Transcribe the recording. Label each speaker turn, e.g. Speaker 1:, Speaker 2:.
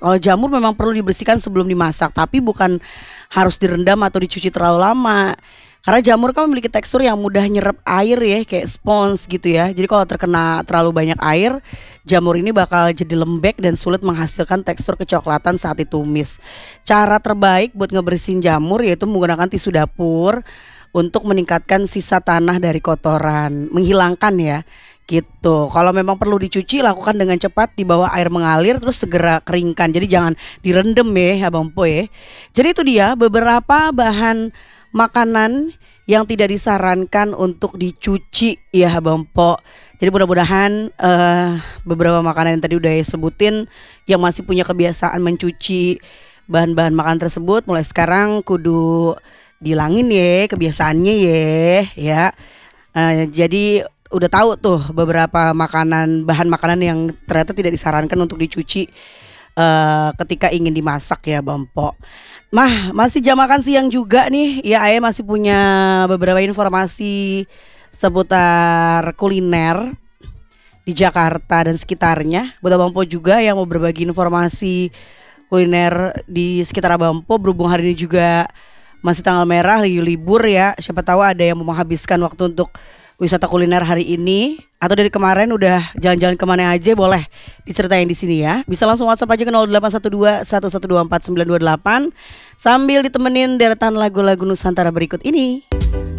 Speaker 1: Kalau jamur memang perlu dibersihkan sebelum dimasak, tapi bukan harus direndam atau dicuci terlalu lama. Karena jamur kan memiliki tekstur yang mudah nyerap air ya, kayak spons gitu ya. Jadi kalau terkena terlalu banyak air, jamur ini bakal jadi lembek dan sulit menghasilkan tekstur kecoklatan saat ditumis. Cara terbaik buat ngebersihin jamur yaitu menggunakan tisu dapur untuk meningkatkan sisa tanah dari kotoran, menghilangkan ya. Gitu. Kalau memang perlu dicuci, lakukan dengan cepat di bawah air mengalir terus segera keringkan. Jadi jangan direndam ya, Abang Po ya. Jadi itu dia beberapa bahan makanan yang tidak disarankan untuk dicuci ya Abang Po. Jadi mudah-mudahan beberapa makanan yang tadi udah sebutin yang masih punya kebiasaan mencuci bahan-bahan makanan tersebut mulai sekarang kudu dilangin ya kebiasaannya ya. Jadi udah tahu tuh beberapa bahan makanan yang ternyata tidak disarankan untuk dicuci ketika ingin dimasak ya Bang Po. Masih jam makan siang juga nih ya, Ayah masih punya beberapa informasi seputar kuliner di Jakarta dan sekitarnya. Buat Abang Po juga yang mau berbagi informasi kuliner di sekitar Abang Po, berhubung hari ini juga masih tanggal merah, libur ya. Siapa tahu ada yang mau menghabiskan waktu untuk wisata kuliner hari ini, atau dari kemarin udah jalan-jalan kemana aja, boleh diceritain di sini ya. Bisa langsung WhatsApp aja ke 0812 1124 928 sambil ditemenin deretan lagu-lagu Nusantara berikut ini.